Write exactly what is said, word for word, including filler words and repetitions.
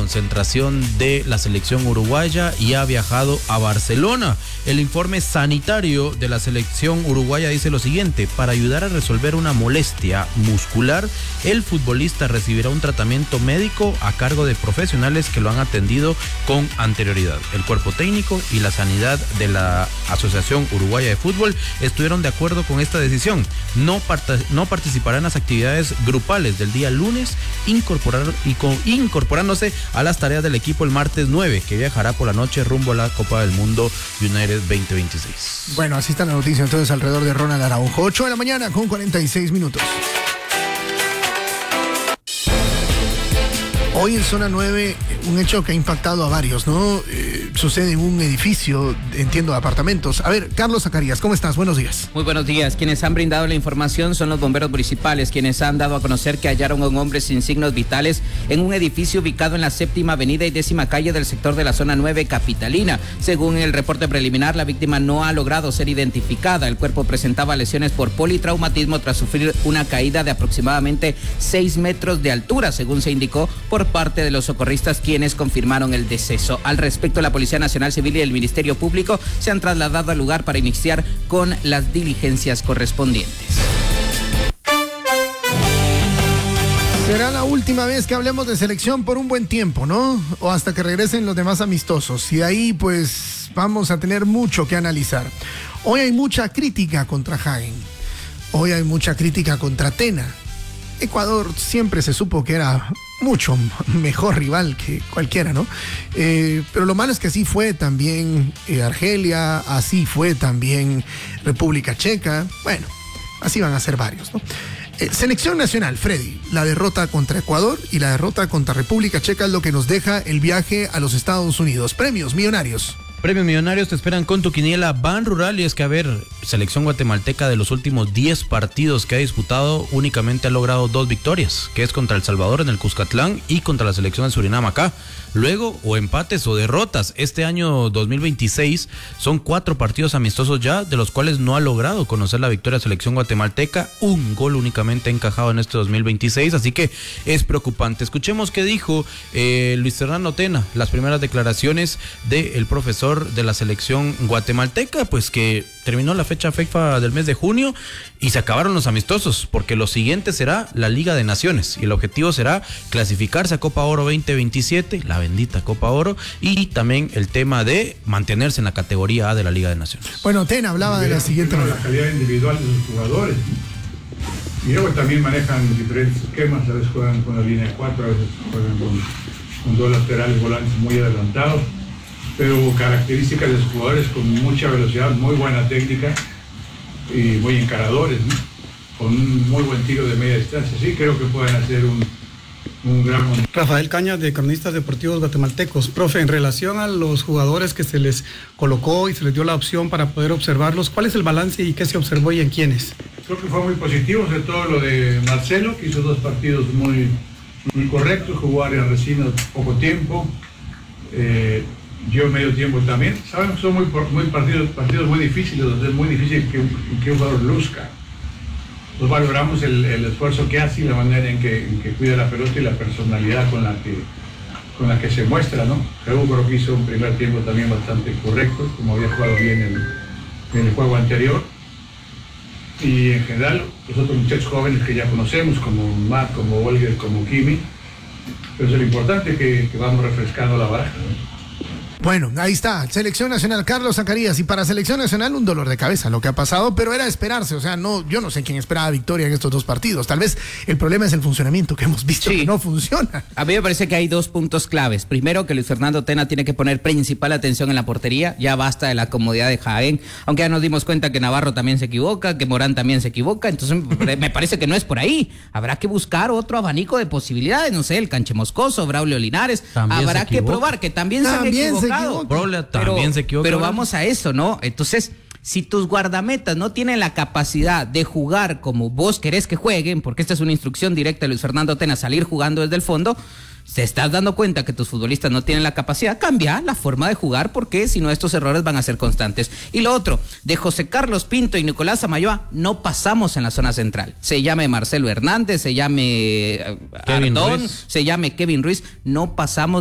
concentración de la selección uruguaya y ha viajado a Barcelona. El informe sanitario de la selección uruguaya dice lo siguiente: para ayudar a resolver una molestia muscular, el futbolista recibirá un tratamiento médico a cargo de profesionales que lo han atendido con anterioridad. El cuerpo técnico y la sanidad de la Asociación Uruguaya de Fútbol estuvieron de acuerdo con esta decisión. No, part- no participará en las actividades grupales del día lunes, incorporar, y con, incorporándose a las tareas del equipo el martes nueve, que viajará por la noche rumbo a la Copa del Mundo United veinte veintiséis. Bueno, así está la noticia entonces alrededor de Ronald Araujo. ocho de la mañana con cuarenta y seis minutos. Hoy en zona nueve, un hecho que ha impactado a varios, ¿no? Eh, sucede en un edificio, entiendo, de apartamentos. A ver, Carlos Zacarías, ¿cómo estás? Buenos días. Muy buenos días. Quienes han brindado la información son los bomberos municipales, quienes han dado a conocer que hallaron a un hombre sin signos vitales en un edificio ubicado en la séptima avenida y décima calle del sector de la zona nueve capitalina. Según el reporte preliminar, la víctima no ha logrado ser identificada. El cuerpo presentaba lesiones por politraumatismo tras sufrir una caída de aproximadamente seis metros de altura, según se indicó por parte de los socorristas, quienes confirmaron el deceso. Al respecto, la Policía Nacional Civil y el Ministerio Público se han trasladado al lugar para iniciar con las diligencias correspondientes. Será la última vez que hablemos de selección por un buen tiempo, ¿no? O hasta que regresen los demás amistosos. Y ahí, pues, vamos a tener mucho que analizar. Hoy hay mucha crítica contra Jaén. Hoy hay mucha crítica contra Tena. Ecuador siempre se supo que era mucho mejor rival que cualquiera, ¿no? Eh, pero lo malo es que así fue también eh, Argelia, así fue también República Checa. Bueno, así van a ser varios, ¿no? Eh, selección nacional, Freddy, la derrota contra Ecuador y la derrota contra República Checa es lo que nos deja el viaje a los Estados Unidos. Premios millonarios. Premios millonarios te esperan con tu quiniela Ban Rural. Y es que, a ver, selección guatemalteca de los últimos diez partidos que ha disputado, únicamente ha logrado dos victorias, que es contra El Salvador en el Cuscatlán y contra la selección de Surinam acá. Luego, o empates o derrotas. Este año dos mil veintiséis son cuatro partidos amistosos ya, de los cuales no ha logrado conocer la victoria de selección guatemalteca. Un gol únicamente encajado en este dos mil veintiséis, así que es preocupante. Escuchemos qué dijo eh, Luis Fernando Tena, las primeras declaraciones del profesor de la selección guatemalteca, pues que terminó la fecha FIFA del mes de junio y se acabaron los amistosos, porque lo siguiente será la Liga de Naciones y el objetivo será clasificarse a Copa Oro veinte veintisiete, la bendita Copa Oro, y también el tema de mantenerse en la categoría A de la Liga de Naciones. Bueno, Tena hablaba de la siguiente manera. La calidad individual de sus jugadores. Y luego también manejan diferentes esquemas, a veces juegan con la línea de cuatro, a veces juegan con, con dos laterales volantes muy adelantados, pero características de sus jugadores con mucha velocidad, muy buena técnica y muy encaradores, ¿no? Con un muy buen tiro de media distancia. Sí, creo que pueden hacer un, un gran... Rafael Cañas, de Cronistas Deportivos Guatemaltecos. Profe, en relación a los jugadores que se les colocó y se les dio la opción para poder observarlos, ¿cuál es el balance y qué se observó y en quiénes? Creo que fue muy positivo, sobre todo lo de Marcelo, que hizo dos partidos muy, muy correctos, jugó Arias Resina poco tiempo, eh, yo medio tiempo también. Saben, son muy, muy partidos, partidos muy difíciles, donde es muy difícil que, que un jugador luzca. Nos valoramos el, el esfuerzo que hace y la manera en que, en que cuida la pelota y la personalidad con la que, con la que se muestra, ¿no? Pero creo que hizo un primer tiempo también bastante correcto, como había jugado bien en, en el juego anterior. Y en general, los otros muchachos jóvenes que ya conocemos, como Matt, como Olger, como Kimi, pero es lo importante que, que vamos refrescando la baraja, ¿no? Bueno, ahí está, Selección Nacional, Carlos Zacarías, y para Selección Nacional un dolor de cabeza lo que ha pasado, pero era de esperarse, o sea, no, yo no sé quién esperaba victoria en estos dos partidos, tal vez el problema es el funcionamiento que hemos visto, sí, que no funciona. A mí me parece que hay dos puntos claves. Primero, que Luis Fernando Tena tiene que poner principal atención en la portería, ya basta de la comodidad de Jaén, aunque ya nos dimos cuenta que Navarro también se equivoca, que Morán también se equivoca, entonces me parece que no es por ahí, habrá que buscar otro abanico de posibilidades, no sé, el Canche Moscoso, Braulio Linares, también habrá que probar que también, también se han equivocado. Probable, también pero, se equivoca. Pero vamos a eso, ¿no? Entonces, si tus guardametas no tienen la capacidad de jugar como vos querés que jueguen, porque esta es una instrucción directa de Luis Fernando Tena, salir jugando desde el fondo, te estás dando cuenta que tus futbolistas no tienen la capacidad, cambia la forma de jugar, porque si no estos errores van a ser constantes. Y lo otro, de José Carlos Pinto y Nicolás Amayoa no pasamos en la zona central. Se llame Marcelo Hernández, se llame Kevin Ardón, Ruiz. se llame Kevin Ruiz, no pasamos